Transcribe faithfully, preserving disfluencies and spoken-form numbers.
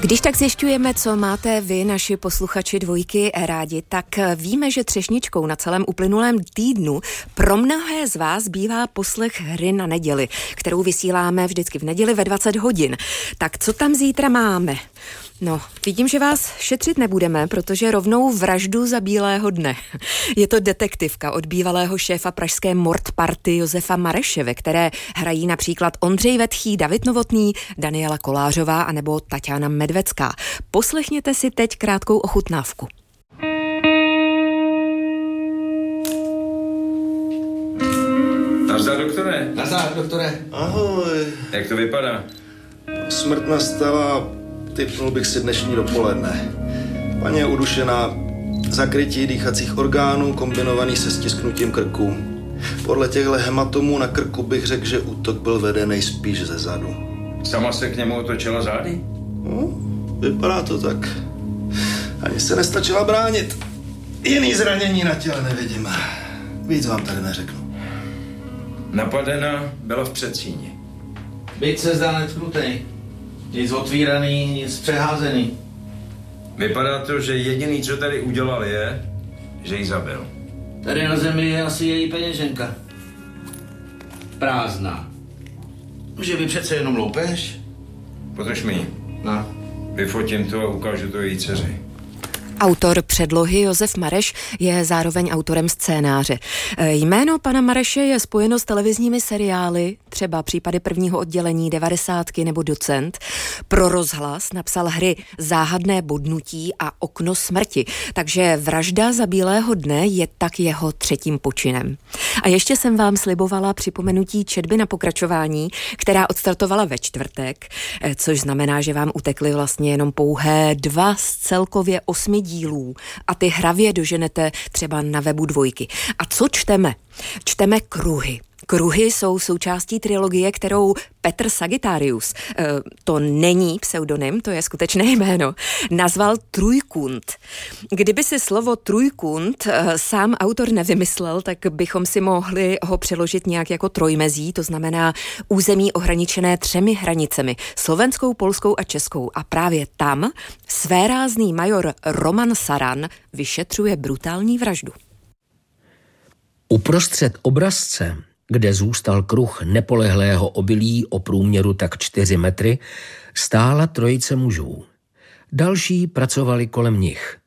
Když tak zjišťujeme, co máte vy, naši posluchači Dvojky, rádi, tak víme, že třešničkou na celém uplynulém týdnu pro mnohé z vás bývá poslech Hry na neděli, kterou vysíláme vždycky v neděli ve dvacet hodin. Tak co tam zítra máme? No, vidím, že vás šetřit nebudeme, protože rovnou Vraždu za bílého dne. Je to detektivka od bývalého šéfa pražské Mord Party Josefa Mareše, ve které hrají například Ondřej Vetchý, David Novotný, Daniela Kolářová anebo Taťána Medvecká. Poslechněte si teď krátkou ochutnávku. Nazdar, doktore. Nazdar, doktore. Ahoj. Jak to vypadá? Smrt nastala, tipnul bych si dnešní dopoledne. Paní je udušená, zakrytí dýchacích orgánů kombinovaný se stisknutím krku. Podle těchto hematomů na krku bych řekl, že útok byl vedený spíš ze zadu. Sama se k němu otočila zády? No, vypadá to tak. Ani se nestačila bránit. Jiný zranění na těle nevidím. Víc vám tady neřeknu. Napadena byla v předsíni. Byť se zdá netknutej. Nic otvíraný, nic přeházený. Vypadá to, že jediný, co tady udělal, je, že ji zabil. Tady na zemi je asi její peněženka. Prázdná. Že vy přece jenom loupeš? Podrž mi ji. No. Vyfotím to a ukážu to její dceři. Autor předlohy Josef Mareš je zároveň autorem scénáře. Jméno pana Mareše je spojeno s televizními seriály, třeba Případy prvního oddělení, devadesátky nebo Docent. Pro rozhlas napsal hry Záhadné bodnutí a Okno smrti, takže Vražda za bílého dne je tak jeho třetím počinem. A ještě jsem vám slibovala připomenutí četby na pokračování, která odstartovala ve čtvrtek, což znamená, že vám utekly vlastně jenom pouhé dva z celkově osmi dílů a ty hravě doženete třeba na webu Dvojky. A co čteme? Čteme Kruhy. Kruhy jsou součástí trilogie, kterou Petr Sagittarius, e, to není pseudonym, to je skutečné jméno, nazval Trujkund. Kdyby si slovo Trujkund e, sám autor nevymyslel, tak bychom si mohli ho přeložit nějak jako trojmezí, to znamená území ohraničené třemi hranicemi, slovenskou, polskou a českou. A právě tam svérázný major Roman Saran vyšetřuje brutální vraždu. Uprostřed obrazce, kde zůstal kruh nepolehlého obilí o průměru tak čtyři metry, stála trojice mužů. Další pracovali kolem nich.